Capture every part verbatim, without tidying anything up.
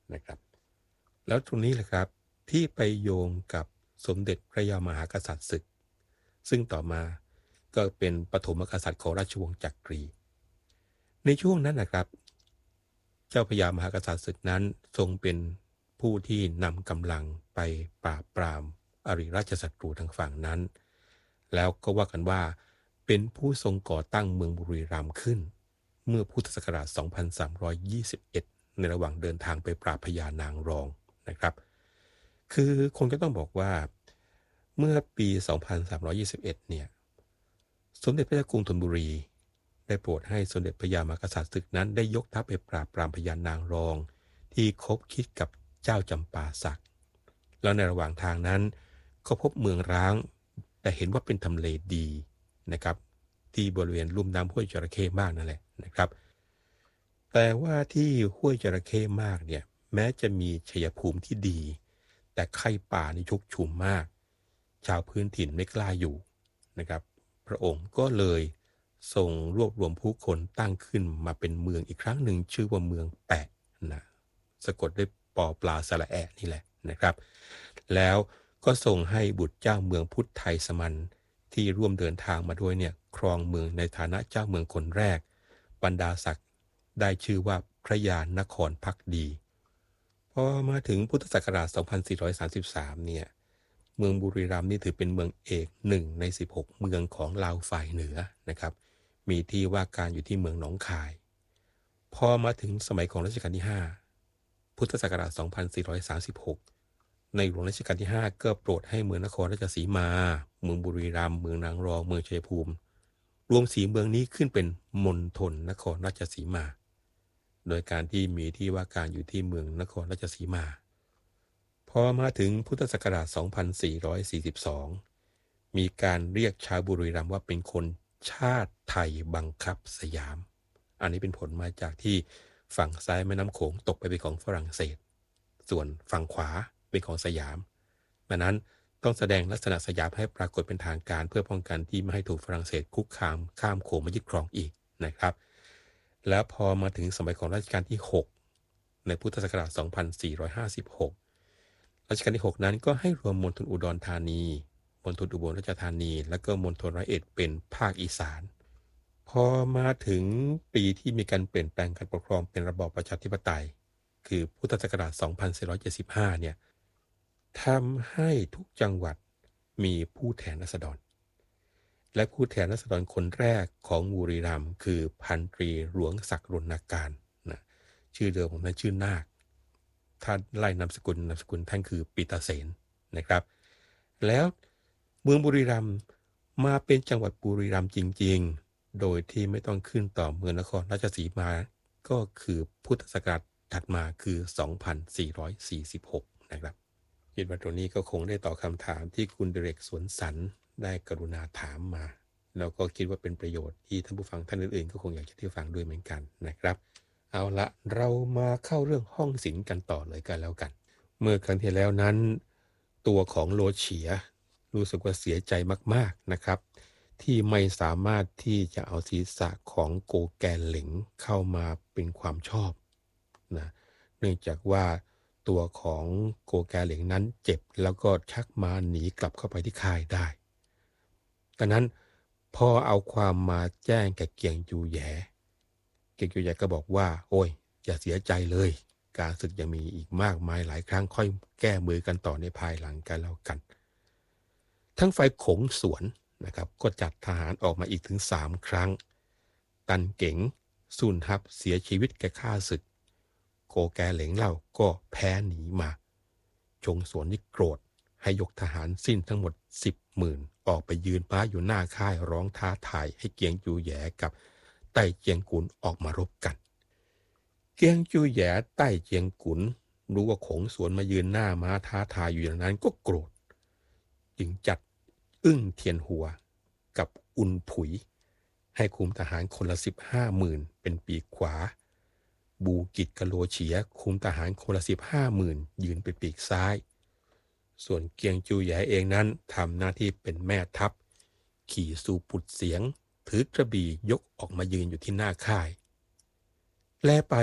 นะครับแล้วตรงนี้แหละครับที่ไปโยงกับสมเด็จพระยามหากษัตริย์ศึกซึ่งต่อมาก็เป็นปฐมกษัตริย์ของราชวงศ์จักรีในช่วงนั้นนะครับเจ้าพระยามหากษัตริย์ศึกนั้นทรงเป็นผู้ที่นำกำลังไปปราบปรามอริราชศัตรูทางฝั่งนั้นแล้วก็ว่ากันว่าเป็นผู้ทรงก่อตั้งเมืองบุรีรัมย์ขึ้นเมื่อพุทธศักราช สองพันสามร้อยยี่สิบเอ็ด ในระหว่างเดินทางไปปราบพญานางรองนะครับคือคนก็ต้องบอกว่าเมื่อปี สองพันสามร้อยยี่สิบเอ็ด เนี่ยสมเด็จพระเจ้ากรุงธนบุรีได้โปรดให้สมเด็จพระยามหากษัตริย์ศึกนั้นได้ยกทัพไปปราบปรามพญานางรองที่คบคิดกับเจ้าจำปาสักแล้วในระหว่างทางนั้นก็พบเมืองร้างแต่เห็นว่าเป็นทำเลดีนะครับที่บริเวณลุ่มน้ำห้วยจระเข้มากนั่นแหละนะครับแต่ว่าที่ห้วยจระเข้มากเนี่ยแม้จะมีชัยภูมิที่ดีแต่ไข้ป่านี่ชุกชุมมากชาวพื้นถิ่นไม่กล้าอยู่นะครับพระองค์ก็เลยทรงรวบรวมผู้คนตั้งขึ้นมาเป็นเมืองอีกครั้งหนึ่งชื่อว่าเมืองแปะนะสะกดด้วยปอปลาสระแอะนี่แหละนะครับแล้วก็ส่งให้บุตรเจ้าเมืองพุทธไทยสมันที่ร่วมเดินทางมาด้วยเนี่ยครองเมืองในฐานะเจ้าเมืองคนแรกบรรดาศักดิ์ได้ชื่อว่าพระยานครภักดีพอมาถึงพุทธศักราช สองพันสี่ร้อยสามสิบสาม เนี่ยเมืองบุรีรัมย์นี่ถือเป็นเมืองเอกหนึ่งในสิบหกเมืองของลาวฝ่ายเหนือนะครับมีที่ว่าการอยู่ที่เมืองหนองคายพอมาถึงสมัยของรัชกาลที่ห้าพุทธศักราช สองพันสี่ร้อยสามสิบหก ในหลวงรัชกาลที่ห้าก็โปรดให้เมืองนครราชสีมาเมืองบุรีรัมย์เมืองนางรองเมืองชัยภูมิรวมสีเมืองนี้ขึ้นเป็นมณฑลนครราชสีมาโดยการที่มีที่ว่าการอยู่ที่เมืองนครราชสีมาพอมาถึงพุทธศักราช สองพันสี่ร้อยสี่สิบสอง มีการเรียกชาวบุรีรัมย์ว่าเป็นคนชาติไทยบังคับสยามอันนี้เป็นผลมาจากที่ฝั่งซ้ายแม่น้ำโขงตกไปเป็นของฝรั่งเศสส่วนฝั่งขวาเป็นของสยามดังนั้นต้องแสดงลักษณะสยามให้ปรากฏเป็นทางการเพื่อป้องกันที่ไม่ให้ถูกฝรั่งเศสคุกคามข้ามโขงมายึดครองอีกนะครับแล้วพอมาถึงสมัยของรัชกาลที่หกในพุทธศักราช สองพันสี่ร้อยห้าสิบหก รัชกาลที่หกนั้นก็ให้รวมมณฑลอุดรธานีมณฑลอุบลราชธานีและก็มณฑลร้อยเอ็ดเป็นภาคอีสานพอมาถึงปีที่มีการเปลี่ยนแปลงการปกครองเป็นระบอบประชาธิปไตยคือพุทธศักราช สองพันสี่ร้อยเจ็ดสิบห้า เนี่ยทำให้ทุกจังหวัดมีผู้แทนราษฎรและผู้แทนราษฎรคนแรกของบุรีรัมย์คือพันตรีหลวงศักดิ์รณการนะชื่อเดิมของท่านชื่อนาคท่านไล่นามสกุลนามสกุลท่านคือปีตาเสนนะครับแล้วเมืองบุรีรัมย์มาเป็นจังหวัดบุรีรัมย์จริงๆโดยที่ไม่ต้องขึ้นต่อเมืองนครราชสีมาก็คือพุทธศักราชถัดมาคือ สองพันสี่ร้อยสี่สิบหก นะครับคิดว่าตรงนี้ก็คงได้ตอบคำถามที่คุณดิเรกสวนสรรได้กรุณาถามมาแล้วก็คิดว่าเป็นประโยชน์ที่ท่านผู้ฟังท่านอื่นๆก็คงอยากจะที่ฟังด้วยเหมือนกันนะครับเอาละเรามาเข้าเรื่องห้องศิลป์กันต่อเลยกันแล้วกันเมื่อครั้งที่แล้วนั้นตัวของโลเฉียรู้สึกว่าเสียใจมากๆนะครับที่ไม่สามารถที่จะเอาศีรษะของโกแกนเหลงเข้ามาเป็นความชอบนะเนื่องจากว่าตัวของโกแกเหลงนั้นเจ็บแล้วก็ชักม้าหนีกลับเข้าไปที่ค่ายได้ดังนั้นพอเอาความมาแจ้งแก่เกียงจูแยเกียงจูแยก็บอกว่าโอ้ยอย่าเสียใจเลยการศึกยังมีอีกมากมายหลายครั้งค่อยแก้มือกันต่อในภายหลังกันแล้วกันทั้งฝ่ายขงสวนนะครับก็จัดทหารออกมาอีกถึงสามครั้งตันเก๋งซุนฮับเสียชีวิตแก่ข้าศึกโกแกเหลงเล่าก็แพ้หนีมาชงสวนนี่โกรธให้ยกทหารสิ้นทั้งหมดสิบหมื่นออกไปยืนป้าอยู่หน้าค่ายร้องท้าทายให้เกียงจูแหยกับไต้เจียงกุนออกมารบกันเกียงจูแหยไต้เจียงกุนรู้ว่าขงสวนมายืนหน้าม้าท้าทายอยู่อย่างนั้นก็โกรธจึงจัดอึ้งเทียนหัวกับอุนผุยให้คุมทหารคนละสิบห้าหมื่นเป็นปีกขวาบูกิจกะโลเฉียคุมทหารคนละสิบห้าหมื่นยืนเป็นปีกซ้ายส่วนเกียงจูแหยเองนั้นทำหน้าที่เป็นแม่ทัพขี่สู่ปุดเสียงถือกระบี่ยกออกมายืนอยู่ที่หน้าค่ายแลไป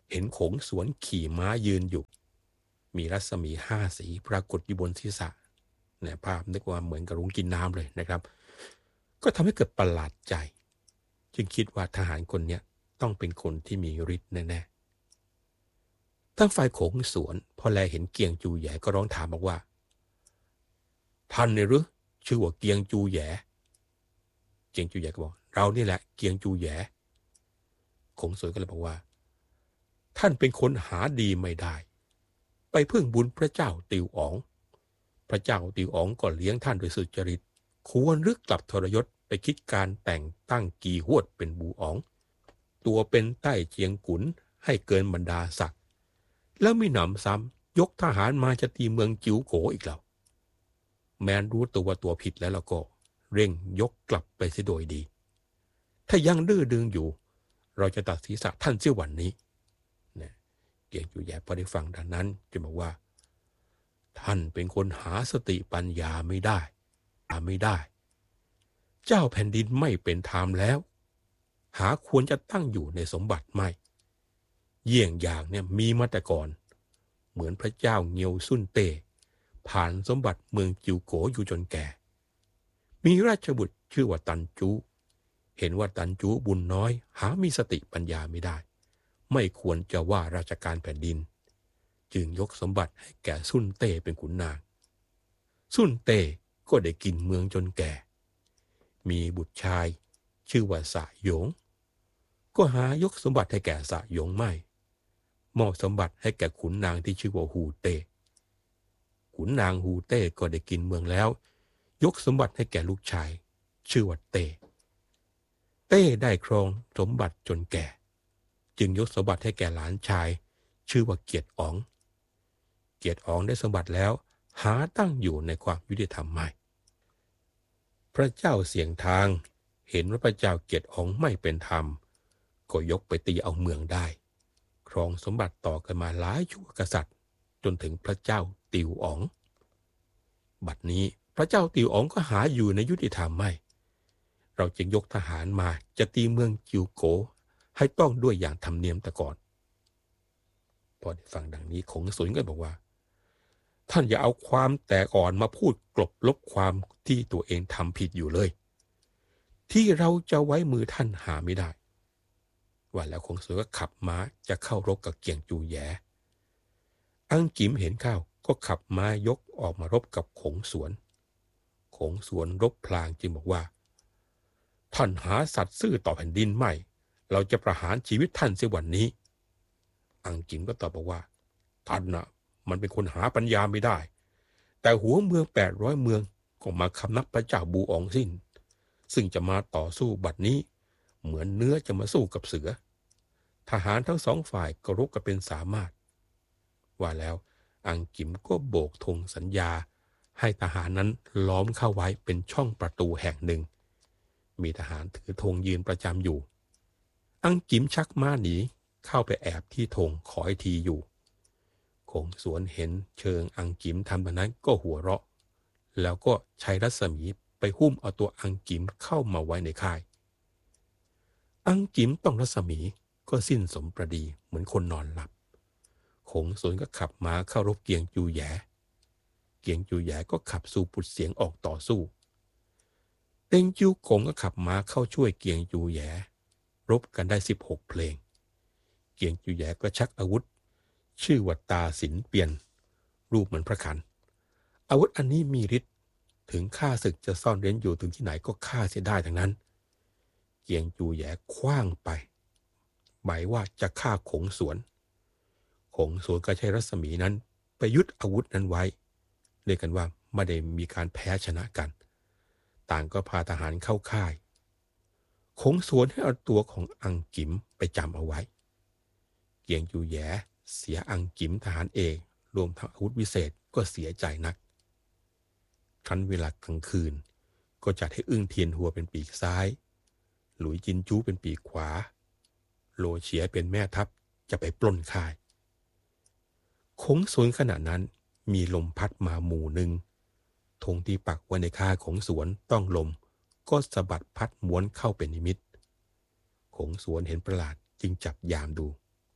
เห็นขงสวนขี่ม้ายืนอยู่มีรัศมีห้าสีปรากฏอยู่บนศีรษะเนี่ยภาพนึกว่าเหมือนกับรุ้งกินน้ำเลยนะครับก็ทำให้เกิดประหลาดใจจึงคิดว่าทหารคนนี้ต้องเป็นคนที่มีฤทธิ์แน่ๆทั้งฝ่ายขงสวนพอแลเห็นเกียงจูแหย่ก็ร้องถามบอกว่าท่านเนี่ยหรือชื่อว่าเกียงจูแหย่เกียงจูแหย่ก็บอกเรานี่แหละเกียงจูแหย่ขงสวนก็เลยบอกว่าท่านเป็นคนหาดีไม่ได้ไปพึ่งบุญพระเจ้าติวอ๋องพระเจ้าติวอ๋องก็เลี้ยงท่านโดยสุจริตควรรึกกลับทรยศไปคิดการแต่งตั้งกีฮวดเป็นบูอ๋องตัวเป็นใต้เจียงกุนให้เกินบรรดาศักดิ์แล้วมีหนำซ้ำยกทหารมาจะตีเมืองจิ๋วโขอีกแล้วแม้นรู้ตัวว่าตัวผิดแล้วเราก็เร่งยกกลับไปเสียโดยดีถ้ายังดื้อดึงอยู่เราจะตัดศีรษะท่านเสียวันนี้เนี่ยเกียงจูแหย่พอได้ฟังดังนั้นจะบอกว่าท่านเป็นคนหาสติปัญญาไม่ได้ไม่ได้เจ้าแผ่นดินไม่เป็นธรรมแล้วหาควรจะตั้งอยู่ในสมบัติไม่เยี่ยงอย่างเนี่ยมีมาแต่ก่อนเหมือนพระเจ้าเงียวซุ่นเต้ผ่านสมบัติเมืองจิวโกอยู่จนแก่มีราชบุตรชื่อว่าตันจูเห็นว่าตันจูบุญน้อยหามีสติปัญญาไม่ได้ไม่ควรจะว่าราชการแผ่นดินจึงยกสมบัติให้แก่ซุ่นเต้เป็นขุนนางซุ่นเต้ก็ได้กินเมืองจนแก่มีบุตรชายชื่อว่าสะหยงก็หายกสมบัติให้แก่สะหยงไม่มอบสมบัติให้แก่ขุนนางที่ชื่อว่าฮูเต้ขุนนางฮูเต้ก็ได้กินเมืองแล้วยกสมบัติให้แก่ลูกชายชื่อว่าเต้เต้ได้ครองสมบัติจนแก่จึงยกสมบัติให้แก่หลานชายชื่อว่าเกียรติอ๋องเกียรติอ๋องได้สมบัติแล้วหาตั้งอยู่ในความยุติธรรมไม่พระเจ้าเสียงทางเห็นว่าพระเจ้าเกียรติอ๋องไม่เป็นธรรมก็ยกไปตีเอาเมืองได้ครองสมบัติต่อกันมาหลายชั่วกษัตริย์จนถึงพระเจ้าติวอ๋องบัดนี้พระเจ้าติวอ๋องก็หาอยู่ในยุติธรรมไม่เราจึงยกทหารมาจะตีเมืองจิวโกให้ต้องด้วยอย่างธรรมเนียมแต่ก่อนพอได้ฟังดังนี้ขงสวนก็บอกว่าท่านอย่าเอาความแต่ก่อนมาพูดกลบลบความที่ตัวเองทำผิดอยู่เลยที่เราจะไว้มือท่านหาไม่ได้ว่าแล้วขงสวนก็ขับม้าจะเข้ารบกับเกียงจูแหย่อังจิ๋มเห็นเข้าก็ขับม้ายกออกมารบกับขงสวนขงสวนรบพลางจึงบอกว่าท่านหาสัตย์ซื่อต่อแผ่นดินไม่เราจะประหารชีวิตท่านเสียวันนี้อังจิ๋มก็ตอบบอกว่าท่านน่ะมันเป็นคนหาปัญญาไม่ได้แต่หัวเมืองแปดร้อยเมืองก็มาคำนับพระเจ้าบูอ๋องสิ้นซึ่งจะมาต่อสู้บัดนี้เหมือนเนื้อจะมาสู้กับเสือทหารทั้งสองฝ่ายก็รบกันเป็นสามารถว่าแล้วอังจิ๋มก็โบกธงสัญญาให้ทหารนั้นล้อมเข้าไว้เป็นช่องประตูแห่งหนึ่งมีทหารถือธงยืนประจำอยู่อังจิ๋มชักม้าหนีเข้าไปแอบที่ธงขอให้ทีอยู่ขงสวนเห็นเชิงอังจิ๋มทำแบบนั้นก็หัวเราะแล้วก็ใช้รัศมีไปหุ้มเอาตัวอังจิ๋มเข้ามาไว้ในค่ายอังจิ๋มต้องรัศมีก็สิ้นสมประดีเหมือนคนนอนหลับขงสวนก็ขับม้าเข้ารบเกียงจูแหย่เกียงจูแหย่ก็ขับสู่ปุดเสียงออกต่อสู้เต็งจิวกงก็ขับม้าเข้าช่วยเกียงจูแหย่รบกันได้สิบหกเพลงเกียงจูแหย่ก็ชักอาวุธชื่อว่าตาสินเปียนรูปเหมือนพระขันอาวุธอันนี้มีฤทธิ์ถึงข้าศึกจะซ่อนเร้นอยู่ถึงที่ไหนก็ฆ่าเสียได้ทั้งนั้นเกียงจูแหย่คว้างไปหมายว่าจะฆ่าขงสวนขงสวนก็ใช้รัศมีนั้นไปยึดอาวุธนั้นไว้เรียกกันว่าไม่ได้มีการแพ้ชนะกันต่างก็พาทหารเข้าค่ายขงสวนให้เอาตัวของอังจิ๋มไปจำเอาไว้เกียงจูแหย่เสียอังจิ๋มทหารเอกรวมทั้งอาวุธวิเศษก็เสียใจนักครั้นเวลากลางคืนก็จัดให้อึ้งเทียนหัวเป็นปีกซ้ายหลุยจินจูเป็นปีกขวาโลเฉียเป็นแม่ทัพจะไปปล้นค่ายขงสวนขณะนั้นมีลมพัดมาหมู่หนึ่งธงที่ปักไว้ในค่ายของสวนต้องลมก็สะบัดพัดม้วนเข้าเป็นนิมิตขงสวนเห็นประหลาดจึงจับยามดู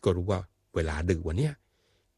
ก็รู้ว่าเวลาดึกวันเนี้ย